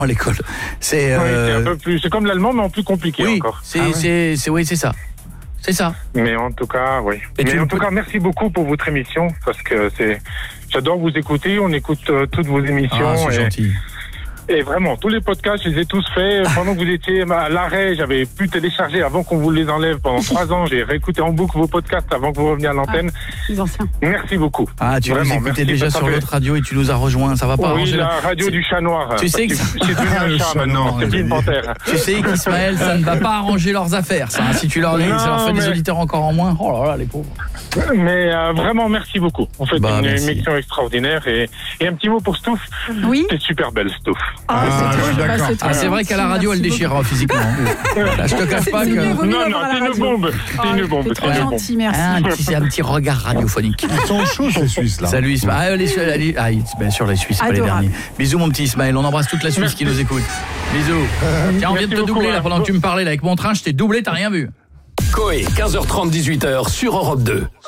à l'école. C'est un peu plus. C'est comme l'allemand, mais en plus compliqué encore. C'est ça. C'est ça. Mais en tout cas, oui. Merci beaucoup pour votre émission, parce que j'adore vous écouter. On écoute toutes vos émissions. C'est gentil. Et vraiment, tous les podcasts, je les ai tous faits. Pendant que vous étiez à l'arrêt, j'avais pu télécharger avant qu'on vous les enlève pendant 3 ans. J'ai réécouté en boucle vos podcasts avant que vous reveniez à l'antenne. Les anciens. Merci beaucoup. Tu nous écoutais déjà sur l'autre radio et tu nous as rejoints. Ça va pas arranger la radio du chat noir. Tu sais que c'est devenu un chat maintenant. C'est une panthère. Tu sais qu'Ismaël, ça ne va pas arranger leurs affaires. Ça, si tu leur dis, ça leur fait des auditeurs encore en moins. Oh là là, les pauvres. Mais vraiment, merci beaucoup. On fait une émission extraordinaire. Et un petit mot pour Stouff. Oui. C'est super belle, Stouff. C'est vrai qu'à la radio, elle déchire physiquement. Là, je te cache pas que... Non, c'est une bombe. C'est trop gentil, merci. Un petit regard radiophonique. Ils sont chauds, ces Suisses, là. Salut Ismaël. Bien sûr, les Suisses, c'est pas les derniers. Bisous, mon petit Ismaël. On embrasse toute la Suisse qui nous écoute. Bisous. Tiens, on vient de te doubler là pendant que tu me parlais là avec mon train. Je t'ai doublé, t'as rien vu. Coé, 15h30, 18h sur Europe 2.